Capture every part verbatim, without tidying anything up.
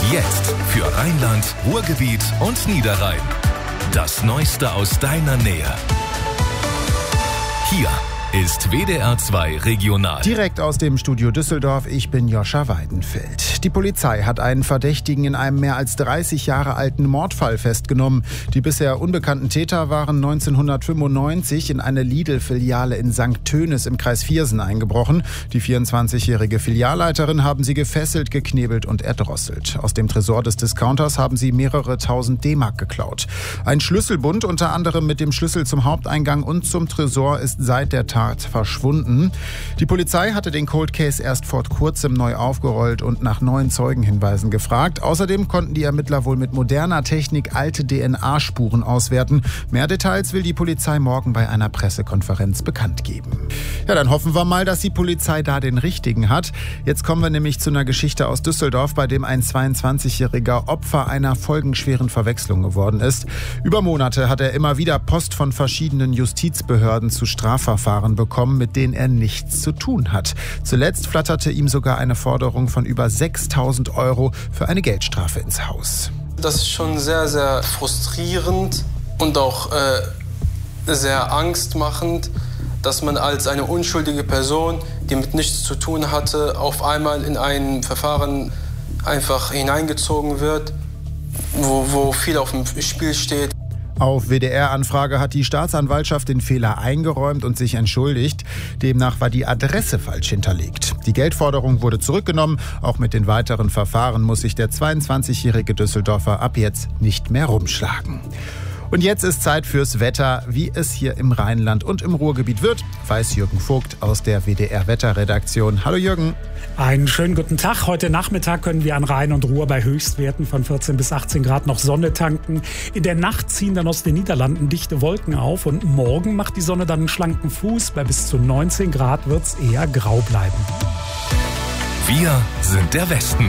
Jetzt für Rheinland, Ruhrgebiet und Niederrhein. Das Neueste aus deiner Nähe. Hier ist W D R zwei Regional. Direkt aus dem Studio Düsseldorf, ich bin Joscha Weidenfeld. Die Polizei hat einen Verdächtigen in einem mehr als dreißig Jahre alten Mordfall festgenommen. Die bisher unbekannten Täter waren neunzehnhundertfünfundneunzig in eine Lidl-Filiale in Sankt Tönis im Kreis Viersen eingebrochen. Die vierundzwanzigjährige Filialleiterin haben sie gefesselt, geknebelt und erdrosselt. Aus dem Tresor des Discounters haben sie mehrere tausend D-Mark geklaut. Ein Schlüsselbund, unter anderem mit dem Schlüssel zum Haupteingang und zum Tresor, ist seit der Tat verschwunden. Die Polizei hatte den Cold Case erst vor kurzem neu aufgerollt und nach neuen Zeugenhinweisen gefragt. Außerdem konnten die Ermittler wohl mit moderner Technik alte D N A-Spuren auswerten. Mehr Details will die Polizei morgen bei einer Pressekonferenz bekannt geben. Ja, dann hoffen wir mal, dass die Polizei da den Richtigen hat. Jetzt kommen wir nämlich zu einer Geschichte aus Düsseldorf, bei dem ein zweiundzwanzigjähriger Opfer einer folgenschweren Verwechslung geworden ist. Über Monate hat er immer wieder Post von verschiedenen Justizbehörden zu Strafverfahren bekommen, mit denen er nichts zu tun hat. Zuletzt flatterte ihm sogar eine Forderung von über sechstausend Euro für eine Geldstrafe ins Haus. Das ist schon sehr, sehr frustrierend und auch äh, sehr angstmachend, dass man als eine unschuldige Person, die mit nichts zu tun hatte, auf einmal in ein Verfahren einfach hineingezogen wird, wo, wo viel auf dem Spiel steht. Auf W D R-Anfrage hat die Staatsanwaltschaft den Fehler eingeräumt und sich entschuldigt. Demnach war die Adresse falsch hinterlegt. Die Geldforderung wurde zurückgenommen. Auch mit den weiteren Verfahren muss sich der zweiundzwanzigjährige Düsseldorfer ab jetzt nicht mehr rumschlagen. Und jetzt ist Zeit fürs Wetter. Wie es hier im Rheinland und im Ruhrgebiet wird, weiß Jürgen Vogt aus der W D R-Wetterredaktion. Hallo Jürgen. Einen schönen guten Tag. Heute Nachmittag können wir an Rhein und Ruhr bei Höchstwerten von vierzehn bis achtzehn Grad noch Sonne tanken. In der Nacht ziehen dann aus den Niederlanden dichte Wolken auf und morgen macht die Sonne dann einen schlanken Fuß. Bei bis zu neunzehn Grad wird es eher grau bleiben. Wir sind der Westen.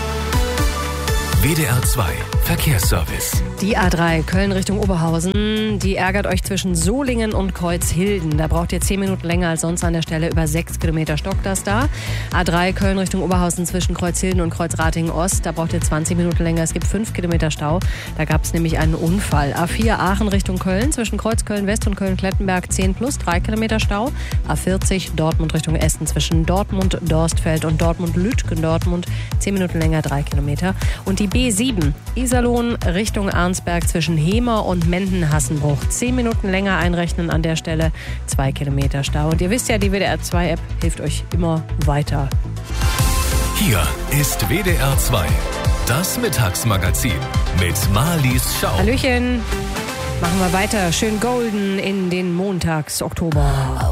W D R zwei Verkehrsservice. Die A drei Köln Richtung Oberhausen, die ärgert euch zwischen Solingen und Kreuzhilden. Da braucht ihr zehn Minuten länger als sonst an der Stelle. Über sechs Kilometer stockt das da. A drei Köln Richtung Oberhausen zwischen Kreuzhilden und Kreuzratingen Ost. Da braucht ihr zwanzig Minuten länger. Es gibt fünf Kilometer Stau. Da gab es nämlich einen Unfall. A vier Aachen Richtung Köln zwischen Kreuzköln West und Köln-Klettenberg zehn plus drei Kilometer Stau. A vierzig Dortmund Richtung Esten zwischen Dortmund, Dorstfeld und Dortmund-Lütgen-Dortmund zehn Minuten länger, drei Kilometer. Und die B sieben Iserlohn Richtung Arnsberg zwischen Hemer und Menden-Hassenbruch. Zehn Minuten länger einrechnen an der Stelle, zwei Kilometer Stau. Und ihr wisst ja, die W D R zwei App hilft euch immer weiter. Hier ist W D R zwei, das Mittagsmagazin mit Marlies Schau. Hallöchen, machen wir weiter. Schön golden in den Montags-Oktober.